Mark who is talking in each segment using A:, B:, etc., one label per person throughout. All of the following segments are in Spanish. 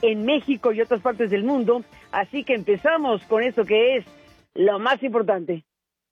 A: en México y otras partes del mundo. Así que empezamos con esto que es lo más importante.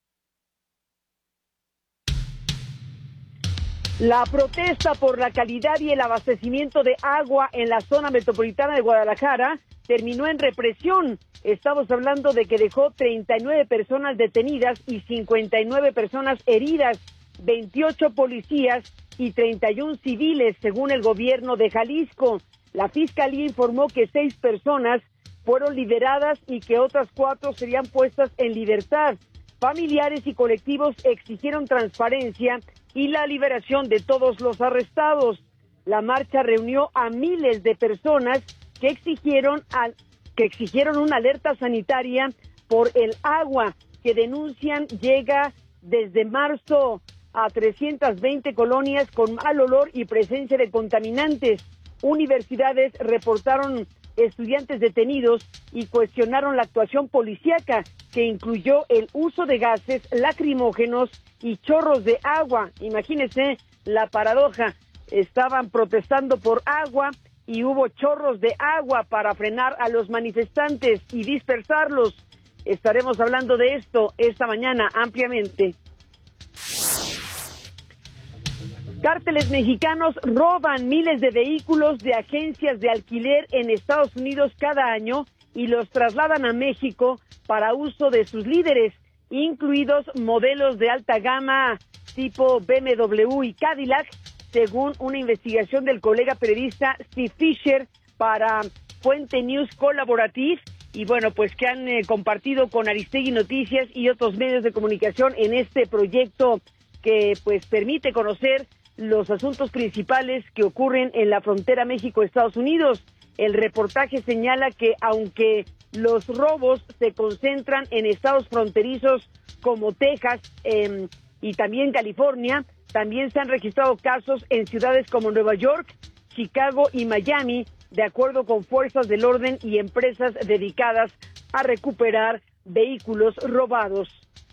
A: La protesta por la calidad y el abastecimiento de agua en la zona metropolitana de Guadalajara terminó en represión. Estamos hablando de que dejó 39 personas detenidas y 59 personas heridas, 28 policías y 31 civiles, según el gobierno de Jalisco. La Fiscalía informó que 6 personas fueron liberadas y que otras 4 serían puestas en libertad. Familiares y colectivos exigieron transparencia y la liberación de todos los arrestados. La marcha reunió a miles de personas que exigieron una alerta sanitaria por el agua que denuncian llega desde marzo a 320 colonias con mal olor y presencia de contaminantes. Universidades reportaron estudiantes detenidos y cuestionaron la actuación policíaca, que incluyó el uso de gases lacrimógenos y chorros de agua. Imagínense la paradoja, estaban protestando por agua y hubo chorros de agua para frenar a los manifestantes y dispersarlos. Estaremos hablando de esto esta mañana ampliamente. Cárteles mexicanos roban miles de vehículos de agencias de alquiler en Estados Unidos cada año y los trasladan a México para uso de sus líderes, incluidos modelos de alta gama tipo BMW y Cadillac, según una investigación del colega periodista Steve Fisher para Fuente News Collaborative, y bueno, pues que han compartido con Aristegui Noticias y otros medios de comunicación en este proyecto que pues permite conocer los asuntos principales que ocurren en la frontera México-Estados Unidos. El reportaje señala que aunque los robos se concentran en estados fronterizos como Texas y también California, también se han registrado casos en ciudades como Nueva York, Chicago y Miami, de acuerdo con fuerzas del orden y empresas dedicadas a recuperar vehículos robados.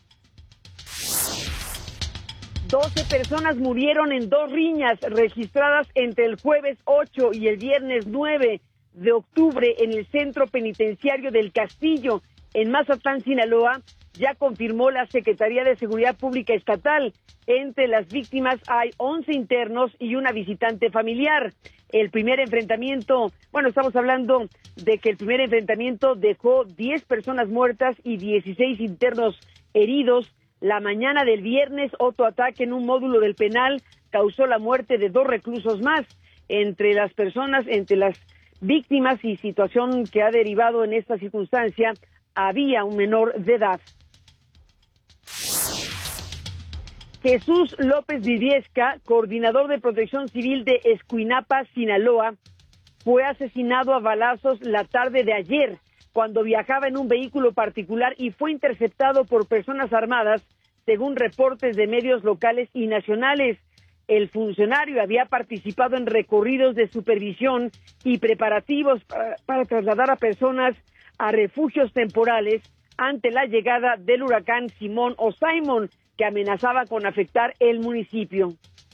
A: 12 personas murieron en 2 riñas registradas entre el jueves 8 y el viernes 9 de octubre en el centro penitenciario del Castillo, en Mazatlán, Sinaloa, ya confirmó la Secretaría de Seguridad Pública Estatal. Entre las víctimas hay 11 internos y una visitante familiar. El primer enfrentamiento, estamos hablando de que el primer enfrentamiento dejó 10 personas muertas y 16 internos heridos. La mañana del viernes, otro ataque en un módulo del penal causó la muerte de 2 reclusos más. Entre las víctimas y situación que ha derivado en esta circunstancia, había un menor de edad. Jesús López Viviesca, coordinador de Protección Civil de Escuinapa, Sinaloa, fue asesinado a balazos la tarde de ayer cuando viajaba en un vehículo particular y fue interceptado por personas armadas, según reportes de medios locales y nacionales. El funcionario había participado en recorridos de supervisión y preparativos para trasladar a personas a refugios temporales ante la llegada del huracán Simón o Simon, que amenazaba con afectar el municipio.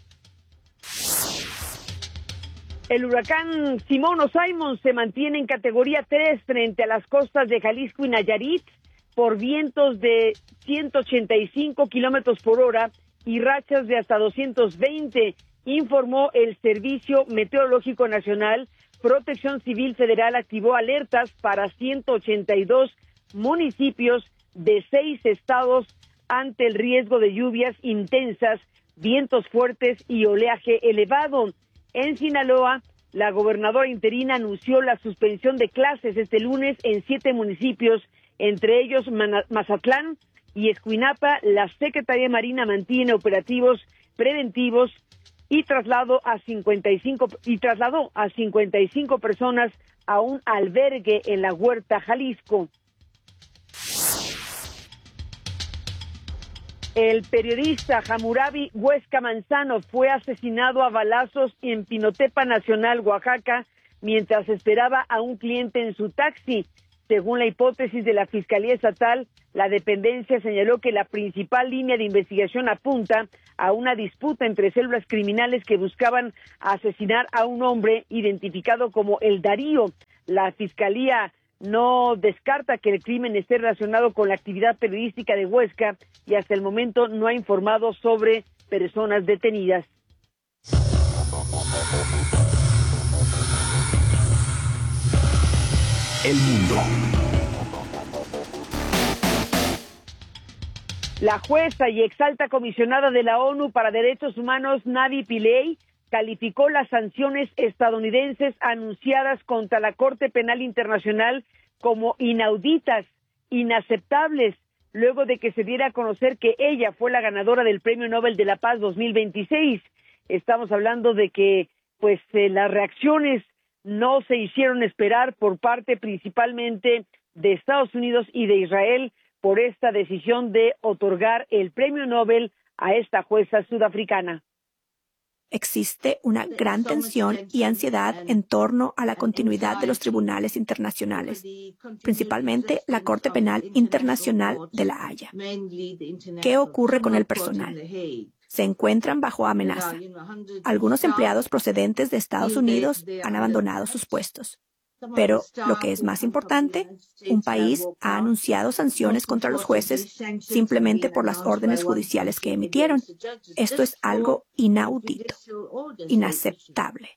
A: El huracán Simón o Simon se mantiene en categoría 3 frente a las costas de Jalisco y Nayarit por vientos de 185 kilómetros por hora y rachas de hasta 220, informó el Servicio Meteorológico Nacional. Protección Civil Federal activó alertas para 182 municipios de 6 estados ante el riesgo de lluvias intensas, vientos fuertes y oleaje elevado. En Sinaloa, la gobernadora interina anunció la suspensión de clases este lunes en 7 municipios, entre ellos Mazatlán y Escuinapa. La Secretaría de Marina mantiene operativos preventivos y trasladó a 55 personas a un albergue en la Huerta, Jalisco. El periodista Hammurabi Huesca Manzano fue asesinado a balazos en Pinotepa Nacional, Oaxaca, mientras esperaba a un cliente en su taxi. Según la hipótesis de la Fiscalía Estatal, la dependencia señaló que la principal línea de investigación apunta a una disputa entre células criminales que buscaban asesinar a un hombre identificado como El Darío. La Fiscalía no descarta que el crimen esté relacionado con la actividad periodística de Huesca y hasta el momento no ha informado sobre personas detenidas.
B: El mundo.
A: La jueza y exalta comisionada de la ONU para Derechos Humanos, Navi Pillay, calificó las sanciones estadounidenses anunciadas contra la Corte Penal Internacional como inauditas, inaceptables, luego de que se diera a conocer que ella fue la ganadora del Premio Nobel de la Paz 2026. Estamos hablando de que las reacciones no se hicieron esperar por parte principalmente de Estados Unidos y de Israel por esta decisión de otorgar el Premio Nobel a esta jueza sudafricana.
C: Existe una gran tensión y ansiedad en torno a la continuidad de los tribunales internacionales, principalmente la Corte Penal Internacional de La Haya. ¿Qué ocurre con el personal? Se encuentran bajo amenaza. Algunos empleados procedentes de Estados Unidos han abandonado sus puestos. Pero lo que es más importante, un país ha anunciado sanciones contra los jueces simplemente por las órdenes judiciales que emitieron. Esto es algo inaudito, inaceptable.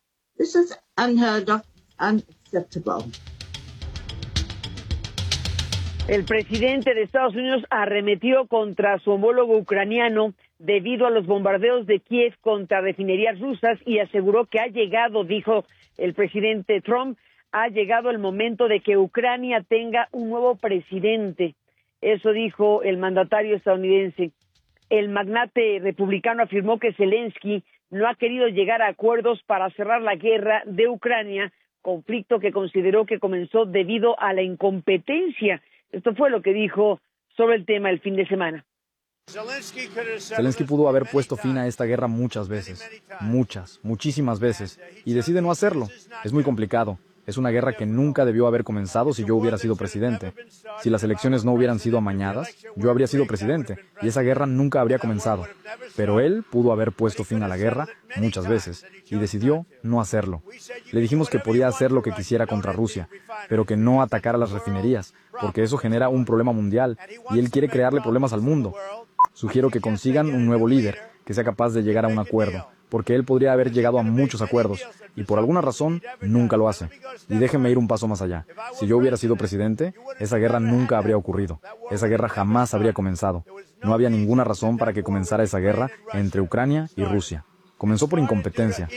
A: El presidente de Estados Unidos arremetió contra su homólogo ucraniano debido a los bombardeos de Kiev contra refinerías rusas y aseguró que ha llegado, dijo el presidente Trump, ha llegado el momento de que Ucrania tenga un nuevo presidente. Eso dijo el mandatario estadounidense. El magnate republicano afirmó que Zelensky no ha querido llegar a acuerdos para cerrar la guerra de Ucrania, conflicto que consideró que comenzó debido a la incompetencia. Esto fue lo que dijo sobre el tema el fin de semana.
D: Zelensky pudo haber puesto fin a esta guerra muchas veces, muchísimas veces, y decide no hacerlo. Es muy complicado. Es una guerra que nunca debió haber comenzado si yo hubiera sido presidente. Si las elecciones no hubieran sido amañadas, yo habría sido presidente y esa guerra nunca habría comenzado. Pero él pudo haber puesto fin a la guerra muchas veces y decidió no hacerlo. Le dijimos que podía hacer lo que quisiera contra Rusia, pero que no atacara las refinerías, porque eso genera un problema mundial y él quiere crearle problemas al mundo. Sugiero que consigan un nuevo líder que sea capaz de llegar a un acuerdo, porque él podría haber llegado a muchos acuerdos, y por alguna razón nunca lo hace. Y déjenme ir un paso más allá. Si yo hubiera sido presidente, esa guerra nunca habría ocurrido. Esa guerra jamás habría comenzado. No había ninguna razón para que comenzara esa guerra entre Ucrania y Rusia. Comenzó por incompetencia.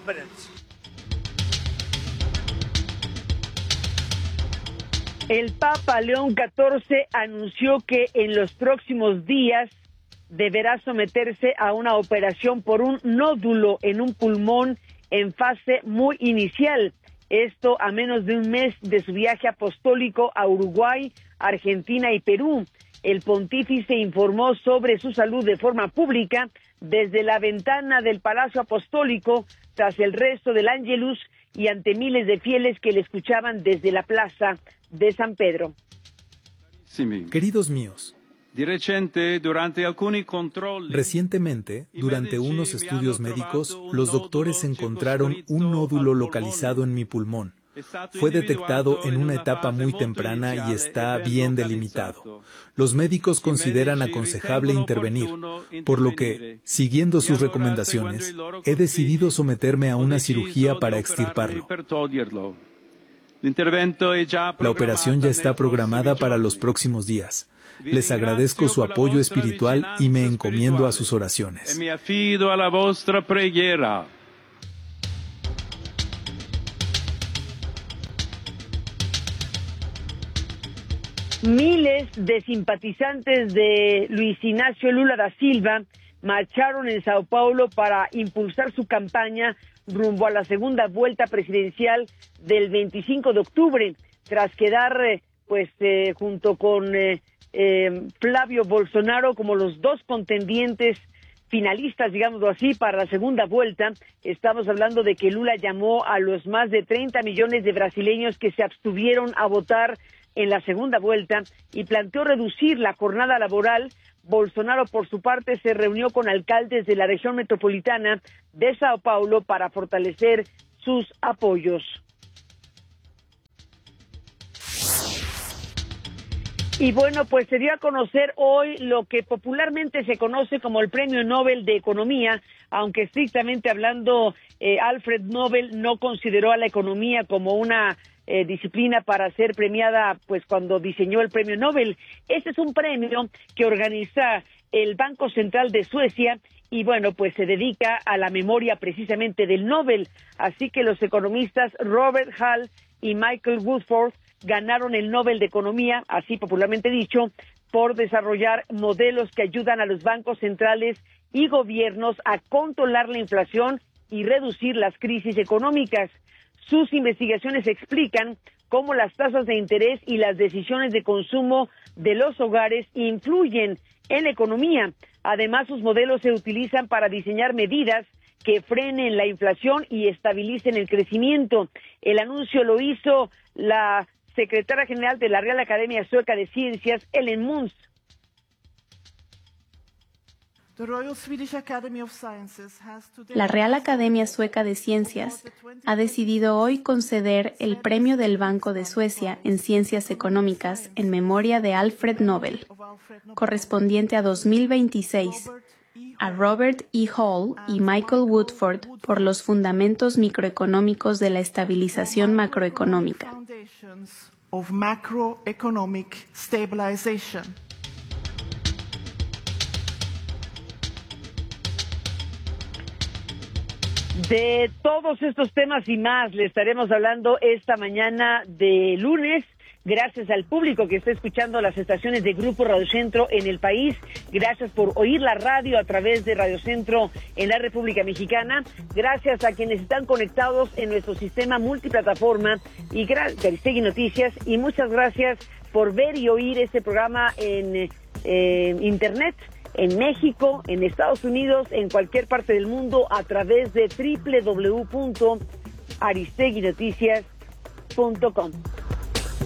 A: El Papa León XIV anunció que en los próximos días deberá someterse a una operación por un nódulo en un pulmón en fase muy inicial. Esto a menos de un mes de su viaje apostólico a Uruguay, Argentina y Perú. El pontífice informó sobre su salud de forma pública desde la ventana del Palacio Apostólico tras el resto del Ángelus y ante miles de fieles que le escuchaban desde la plaza de San Pedro.
E: Queridos míos, recientemente, durante unos estudios médicos, los doctores encontraron un nódulo localizado en mi pulmón. Fue detectado en una etapa muy temprana y está bien delimitado. Los médicos consideran aconsejable intervenir, por lo que, siguiendo sus recomendaciones, he decidido someterme a una cirugía para extirparlo. La operación ya está programada para los próximos días. Les agradezco su apoyo espiritual y me encomiendo a sus oraciones.
A: Miles de simpatizantes de Luis Ignacio Lula da Silva marcharon en Sao Paulo para impulsar su campaña rumbo a la segunda vuelta presidencial del 25 de octubre, tras quedar junto con Flavio Bolsonaro como los dos contendientes finalistas, digámoslo así, para la segunda vuelta. Estamos hablando de que Lula llamó a los más de 30 millones de brasileños que se abstuvieron a votar en la segunda vuelta y planteó reducir la jornada laboral. Bolsonaro, por su parte, se reunió con alcaldes de la región metropolitana de Sao Paulo para fortalecer sus apoyos. Y bueno, pues se dio a conocer hoy lo que popularmente se conoce como el Premio Nobel de Economía, aunque estrictamente hablando, Alfred Nobel no consideró a la economía como una disciplina para ser premiada, pues cuando diseñó el Premio Nobel. Este es un premio que organiza el Banco Central de Suecia y bueno, pues se dedica a la memoria precisamente del Nobel. Así que los economistas Robert Hall y Michael Woodford ganaron el Nobel de Economía, así popularmente dicho, por desarrollar modelos que ayudan a los bancos centrales y gobiernos a controlar la inflación y reducir las crisis económicas. Sus investigaciones explican cómo las tasas de interés y las decisiones de consumo de los hogares influyen en la economía. Además, sus modelos se utilizan para diseñar medidas que frenen la inflación y estabilicen el crecimiento. El anuncio lo hizo la secretaria general de la Real Academia Sueca de Ciencias, Ellen Munz.
B: La Real Academia Sueca de Ciencias ha decidido hoy conceder el Premio del Banco de Suecia en Ciencias Económicas en memoria de Alfred Nobel, correspondiente a 2026, a Robert E. Hall y Michael Woodford por los fundamentos microeconómicos de la estabilización macroeconómica.
A: De todos estos temas y más le estaremos hablando esta mañana de lunes. Gracias al público que está escuchando las estaciones de Grupo Radio Centro en el país. Gracias por oír la radio a través de Radio Centro en la República Mexicana. Gracias a quienes están conectados en nuestro sistema multiplataforma y Aristegui Noticias. Y muchas gracias por ver y oír este programa en Internet, en México, en Estados Unidos, en cualquier parte del mundo a través de www.aristeguinoticias.com.